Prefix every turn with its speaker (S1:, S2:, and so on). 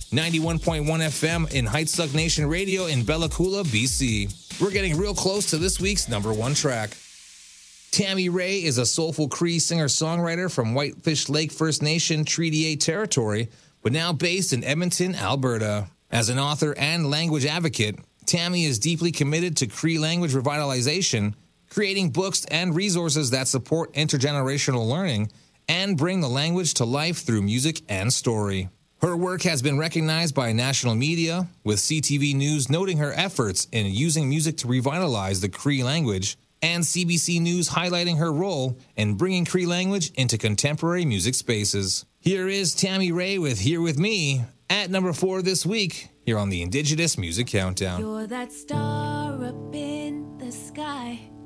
S1: 91.1 FM in Heightsuck Nation Radio in Bella Coola, BC. We're getting real close to this week's number one track. Tammy Rae is a soulful Cree singer-songwriter from Whitefish Lake First Nation Treaty 8 territory, but now based in Edmonton, Alberta. As an author and language advocate, Tammy is deeply committed to Cree language revitalization, creating books and resources that support intergenerational learning and bring the language to life through music and story. Her work has been recognized by national media, with CTV News noting her efforts in using music to revitalize the Cree language, and CBC News highlighting her role in bringing Cree language into contemporary music spaces. Here is Tammy Rae with Here With Me at number 4 this week, here on the Indigenous Music Countdown.
S2: You're that star up in the sky,